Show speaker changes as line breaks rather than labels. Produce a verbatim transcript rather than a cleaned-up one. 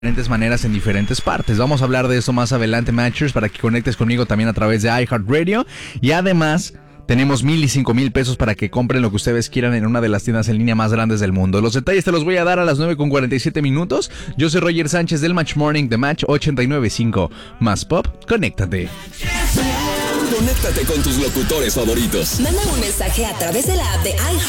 diferentes maneras en diferentes partes. Vamos a hablar de eso más adelante, Matchers, para que conectes conmigo también a través de iHeartRadio. Y además, tenemos mil y cinco mil pesos para que compren lo que ustedes quieran en una de las tiendas en línea más grandes del mundo. Los detalles te los voy a dar a las nueve con cuarenta y siete minutos. Yo soy Roger Sánchez del Match Morning de Match ochenta y nueve punto cinco. Más pop, conéctate.
Conéctate con tus locutores favoritos.
Manda un mensaje a través de la app de iHeart